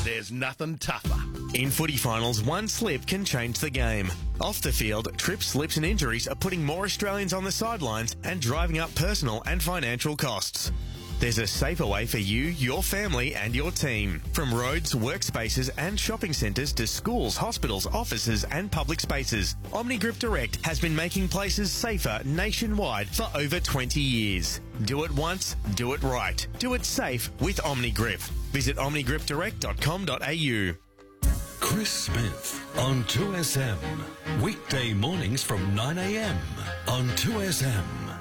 there's nothing tougher. In footy finals, one slip can change the game. Off the field, trips, slips and injuries are putting more Australians on the sidelines and driving up personal and financial costs. There's a safer way for you, your family and your team. From roads, workspaces and shopping centres to schools, hospitals, offices and public spaces, OmniGrip Direct has been making places safer nationwide for over 20 years. Do it once, do it right. Do it safe with OmniGrip. Visit omnigripdirect.com.au. Chris Smith on 2SM. Weekday mornings from 9 a.m. on 2SM.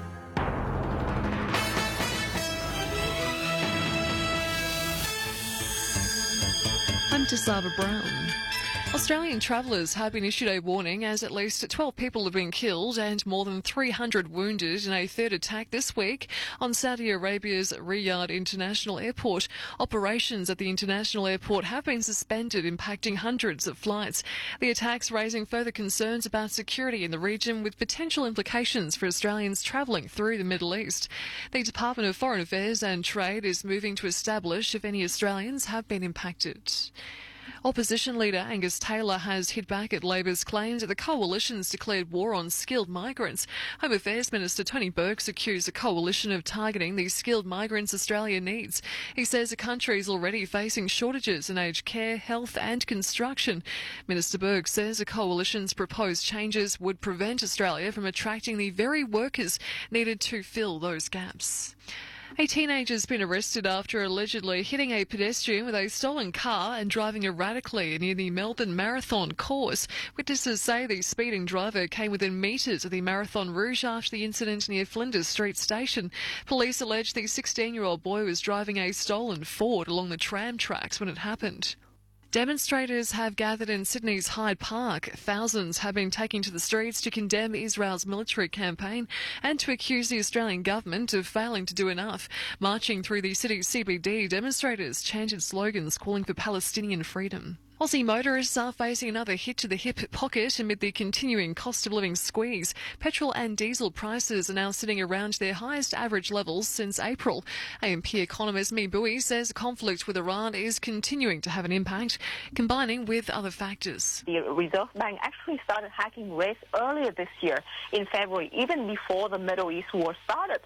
I'm Tisaba Brown. Australian travellers have been issued a warning as at least 12 people have been killed and more than 300 wounded in a third attack this week on Saudi Arabia's Riyadh International Airport. Operations at the international airport have been suspended, impacting hundreds of flights. The attacks raising further concerns about security in the region with potential implications for Australians travelling through the Middle East. The Department of Foreign Affairs and Trade is moving to establish if any Australians have been impacted. Opposition leader Angus Taylor has hit back at Labor's claims that the coalition's declared war on skilled migrants. Home Affairs Minister Tony Burke's accused the coalition of targeting the skilled migrants Australia needs. He says the country is already facing shortages in aged care, health and construction. Minister Burke says the coalition's proposed changes would prevent Australia from attracting the very workers needed to fill those gaps. A teenager's been arrested after allegedly hitting a pedestrian with a stolen car and driving erratically near the Melbourne Marathon course. Witnesses say the speeding driver came within metres of the Marathon Rouge after the incident near Flinders Street Station. Police allege the 16-year-old boy was driving a stolen Ford along the tram tracks when it happened. Demonstrators have gathered in Sydney's Hyde Park. Thousands have been taking to the streets to condemn Israel's military campaign and to accuse the Australian government of failing to do enough. Marching through the city's CBD, demonstrators chanted slogans calling for Palestinian freedom. Aussie motorists are facing another hit to the hip pocket amid the continuing cost of living squeeze. Petrol and diesel prices are now sitting around their highest average levels since April. AMP economist Mi Bui says the conflict with Iran is continuing to have an impact, combining with other factors. The Reserve Bank actually started hiking rates earlier this year in February, even before the Middle East war started.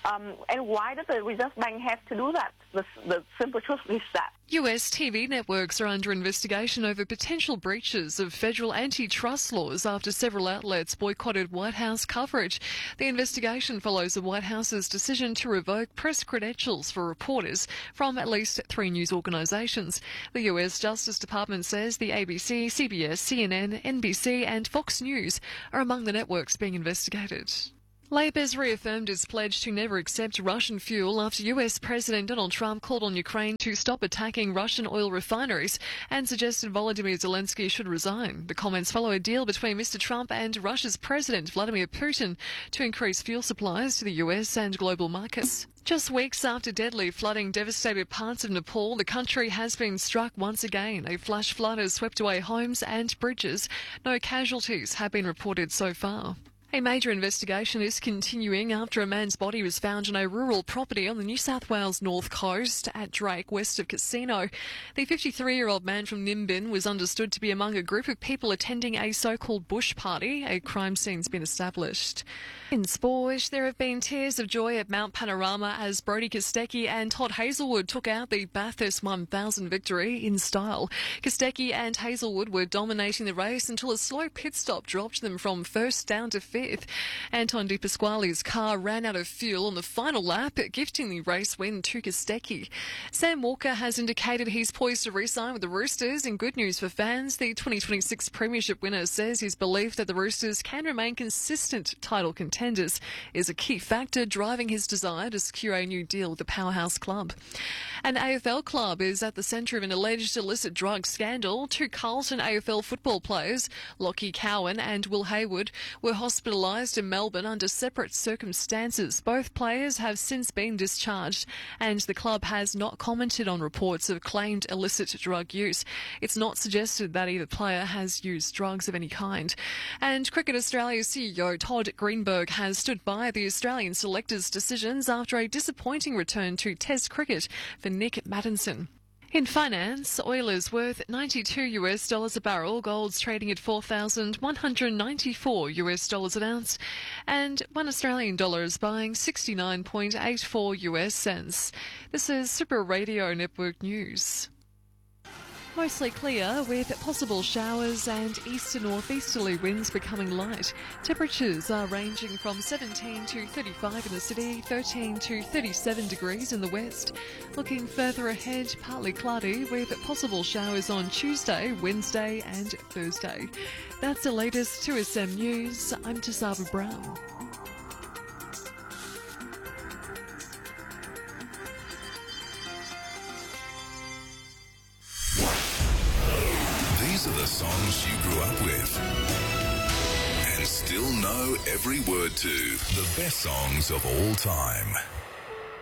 And why does the Reserve Bank have to do that? The simple truth is that US TV networks are under investigation over potential breaches of federal antitrust laws after several outlets boycotted White House coverage. The investigation follows the White House's decision to revoke press credentials for reporters from at least 3 news organisations. The US Justice Department says the ABC, CBS, CNN, NBC and Fox News are among the networks being investigated. Labor's reaffirmed its pledge to never accept Russian fuel after US President Donald Trump called on Ukraine to stop attacking Russian oil refineries and suggested Volodymyr Zelensky should resign. The comments follow a deal between Mr. Trump and Russia's President Vladimir Putin to increase fuel supplies to the US and global markets. Just weeks after deadly flooding devastated parts of Nepal, the country has been struck once again. A flash flood has swept away homes and bridges. No casualties have been reported so far. A major investigation is continuing after a man's body was found on a rural property on the New South Wales north coast at Drake, west of Casino. The 53-year-old man from Nimbin was understood to be among a group of people attending a so-called bush party. A crime scene's been established. In sport, there have been tears of joy at Mount Panorama as Brodie Kostecki and Todd Hazelwood took out the Bathurst 1000 victory in style. Kostecki and Hazelwood were dominating the race until a slow pit stop dropped them from first down to fifth. Anton De Pasquale's car ran out of fuel on the final lap, gifting the race win to Kostecki. Sam Walker has indicated he's poised to re-sign with the Roosters. In good news for fans, the 2026 Premiership winner says his belief that the Roosters can remain consistent title contenders is a key factor driving his desire to secure a new deal with the powerhouse club. An AFL club is at the centre of an alleged illicit drug scandal. 2 Carlton AFL football players, Lockie Cowan and Will Hayward, were hospitalised in Melbourne under separate circumstances. Both players have since been discharged and the club has not commented on reports of claimed illicit drug use. It's not suggested that either player has used drugs of any kind. And Cricket Australia's CEO Todd Greenberg has stood by the Australian selectors' decisions after a disappointing return to Test cricket for Nick Maddinson. In finance, oil is worth $92 a barrel, gold's trading at $4,194 an ounce, and $1 Australian is buying 69.84 US cents. This is Super Radio Network News. Mostly clear with possible showers and east to northeasterly winds becoming light. Temperatures are ranging from 17 to 35 in the city, 13 to 37 degrees in the west. Looking further ahead, partly cloudy with possible showers on Tuesday, Wednesday and Thursday. That's the latest 2SM News. I'm Tasava Brown. These are the songs you grew up with and still know every word to. The best songs of all time.